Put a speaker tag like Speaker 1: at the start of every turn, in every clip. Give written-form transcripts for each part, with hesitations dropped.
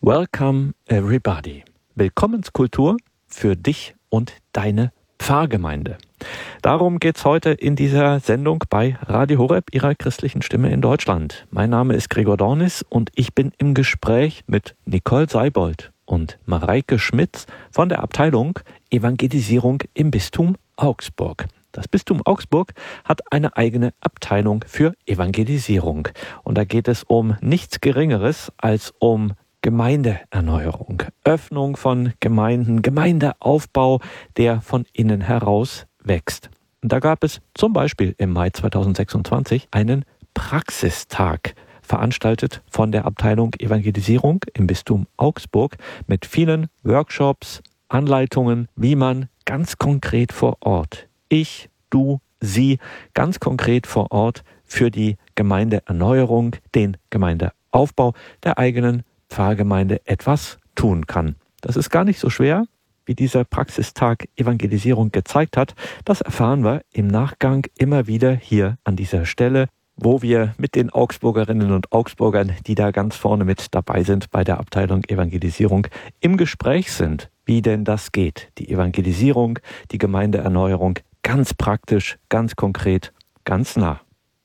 Speaker 1: Welcome everybody. Willkommenskultur für dich und deine Pfarrgemeinde. Darum geht's heute in dieser Sendung bei Radio Horeb, ihrer christlichen Stimme in Deutschland. Mein Name ist Gregor Dornis und ich bin im Gespräch mit Nicole Seibold und Mareike Schmitz von der Abteilung Evangelisierung im Bistum Augsburg. Das Bistum Augsburg hat eine eigene Abteilung für Evangelisierung. Und da geht es um nichts Geringeres als um Gemeindeerneuerung, Öffnung von Gemeinden, Gemeindeaufbau, der von innen heraus wächst. Und da gab es zum Beispiel im Mai 2026 einen Praxistag, veranstaltet von der Abteilung Evangelisierung im Bistum Augsburg mit vielen Workshops, Anleitungen, wie man ganz konkret vor Ort, ich, du, sie, ganz konkret vor Ort für die Gemeindeerneuerung, den Gemeindeaufbau der eigenen Pfarrgemeinde etwas tun kann. Das ist gar nicht so schwer, wie dieser Praxistag Evangelisierung gezeigt hat. Das erfahren wir im Nachgang immer wieder hier an dieser Stelle, wo wir mit den Augsburgerinnen und Augsburgern, die da ganz vorne mit dabei sind bei der Abteilung Evangelisierung, im Gespräch sind, wie denn das geht. Die Evangelisierung, die Gemeindeerneuerung, ganz praktisch, ganz konkret, ganz nah.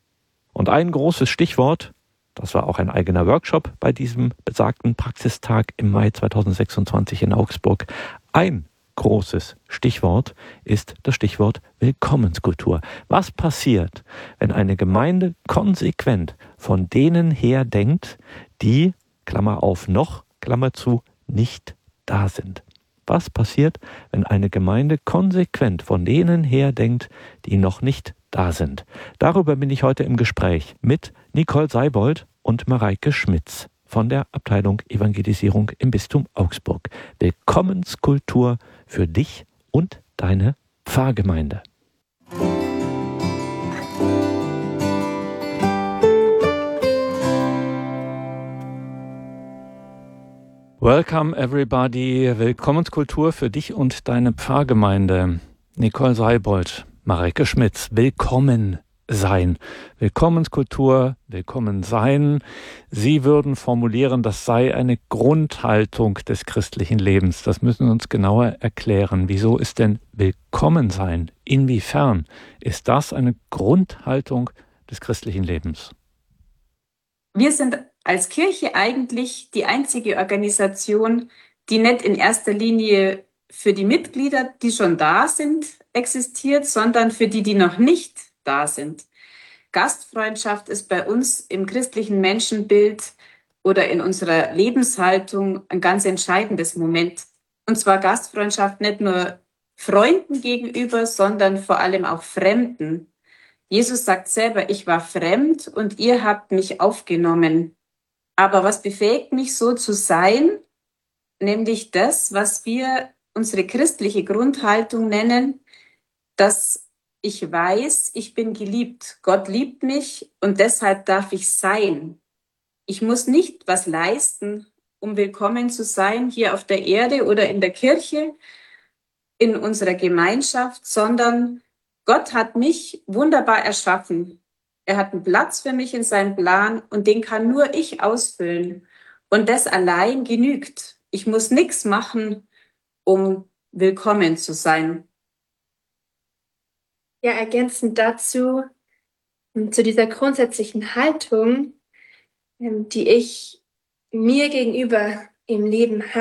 Speaker 1: Und ein großes Stichwort, das war auch ein eigener Workshop bei diesem besagten Praxistag im Mai 2026 in Augsburg. Ein großes Stichwort ist das Stichwort Willkommenskultur. Was passiert, wenn eine Gemeinde konsequent von denen her denkt, die, Klammer auf noch, Klammer zu, nicht da sind? Was passiert, wenn eine Gemeinde konsequent von denen her denkt, die noch nicht da sind? Darüber bin ich heute im Gespräch mit Nicole Seibold und Mareike Schmitz von der Abteilung Evangelisierung im Bistum Augsburg. Willkommenskultur für dich und deine Pfarrgemeinde. Welcome everybody. Willkommenskultur für dich und deine Pfarrgemeinde. Nicole Seibold, Mareike Schmitz, willkommen sein. Willkommenskultur, willkommen sein. Sie würden formulieren, das sei eine Grundhaltung des christlichen Lebens. Das müssen Sie uns genauer erklären. Wieso ist denn willkommen sein? Inwiefern ist das eine Grundhaltung des christlichen Lebens?
Speaker 2: Wir sind als Kirche eigentlich die einzige Organisation, die nicht in erster Linie für die Mitglieder, die schon da sind, existiert, sondern für die, die noch nicht da sind. Gastfreundschaft ist bei uns im christlichen Menschenbild oder in unserer Lebenshaltung ein ganz entscheidendes Moment. Und zwar Gastfreundschaft nicht nur Freunden gegenüber, sondern vor allem auch Fremden. Jesus sagt selber, ich war fremd und ihr habt mich aufgenommen. Aber was befähigt mich so zu sein? Nämlich das, was wir unsere christliche Grundhaltung nennen, dass ich weiß, ich bin geliebt. Gott liebt mich und deshalb darf ich sein. Ich muss nicht was leisten, um willkommen zu sein hier auf der Erde oder in der Kirche, in unserer Gemeinschaft, sondern Gott hat mich wunderbar erschaffen. Er hat einen Platz für mich in seinem Plan und den kann nur ich ausfüllen. Und das allein genügt. Ich muss nichts machen, um willkommen zu sein.
Speaker 3: Ja, ergänzend dazu, zu dieser grundsätzlichen Haltung, die ich mir gegenüber im Leben habe,